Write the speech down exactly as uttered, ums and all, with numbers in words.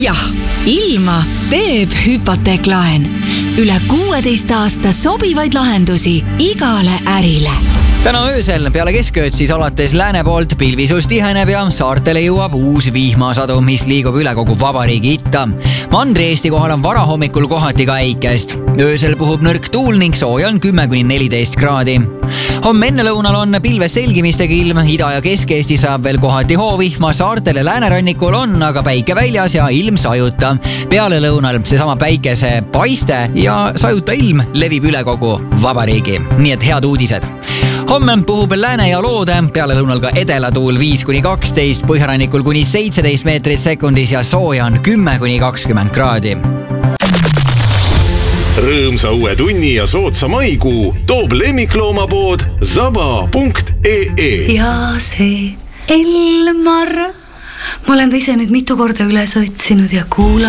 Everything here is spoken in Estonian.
Jah, ilma teeb hüpoteeklaen. Üle kuueteist aasta sobivaid lahendusi igale ärile. Täna öösel peale keskööd siis alates lääne poolt pilvisus tiheneb ja saartele jõuab uus vihmasadu, mis liigub üle kogu vabariigi itta. Mandri-Eesti kohal on varahommikul kohati ka äikest. Öösel puhub nõrk tuul ning sooja on kümme kuni neliteist kraadi. Homme enne lõunal on pilves selgimistega ilm, Ida- ja Kesk-Eesti saab veel kohati hoovihma, saartele läänerannikul on aga päike väljas ja ilm sajuta. Peale lõunal seesama päikese paiste ja sajuta ilm levib üle kogu vabariigi. Nii et head uudised. Homme puhub lääne ja loode, peale lõunal ka edelatuul viis kuni kaksteist, põhjarannikul kuni seitseteist meetrit sekundis ja sooja on kümme kuni kakskümmend kraadi. Rõõmsa uue tunni ja sootsa maikuu toob lemmikloomapood zaba punkt ee. Ja see Elmar, ma olen ta ise nüüd mitu korda üles otsinud ja kuulanud.